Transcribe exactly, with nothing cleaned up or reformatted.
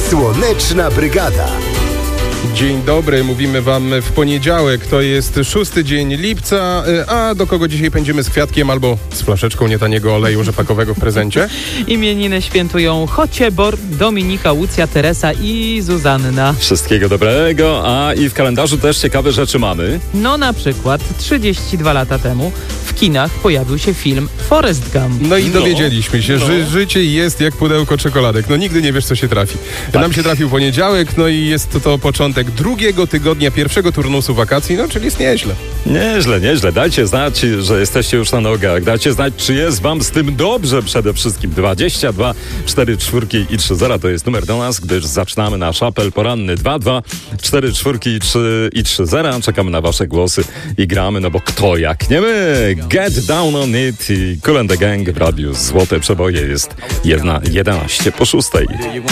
Słoneczna Brygada. Dzień dobry, mówimy wam w poniedziałek, to jest szósty dzień lipca, a do kogo dzisiaj pędzimy z kwiatkiem albo z flaszeczką nietaniego oleju rzepakowego w prezencie? Imieniny świętują Chociebor, Dominika, Łucja, Teresa i Zuzanna. Wszystkiego dobrego, a i w kalendarzu też ciekawe rzeczy mamy. No na przykład trzydzieści dwa lata temu w kinach pojawił się film Forrest Gump. No i No, dowiedzieliśmy się, no. że życie jest jak pudełko czekoladek. No nigdy nie wiesz, co się trafi. Tak. Nam się trafił poniedziałek, no i jest to, to początek drugiego tygodnia pierwszego turnusu wakacji, no czyli jest nieźle. Nieźle, nieźle. Dajcie znać, że jesteście już na nogach. Dajcie znać, czy jest wam z tym dobrze przede wszystkim. dwadzieścia dwa cztery cztery i trzy zero to jest numer do nas, gdyż zaczynamy nasz apel poranny dwa dwa cztery cztery i trzy i trzy zero. Czekamy na wasze głosy i gramy, no bo kto jak nie my. Get Down on It i Kool and the Gang w radiu Złote Przeboje jest jedna jedenaście po szóstej.